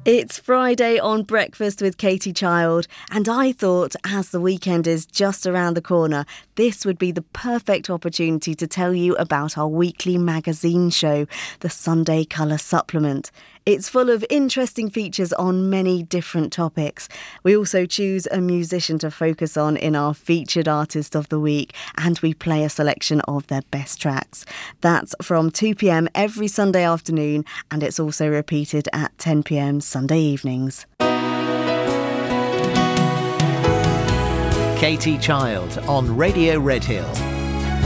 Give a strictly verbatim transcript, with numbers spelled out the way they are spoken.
It's Friday on Breakfast with Katie Child, and I thought, as the weekend is just around the corner, this would be the perfect opportunity to tell you about our weekly magazine show, the Sunday Colour Supplement. It's full of interesting features on many different topics. We also choose a musician to focus on in our featured artist of the week, and we play a selection of their best tracks. That's from two p.m. every Sunday afternoon, and it's also repeated at ten p.m. Sunday evenings. Katie Child on Radio Redhill.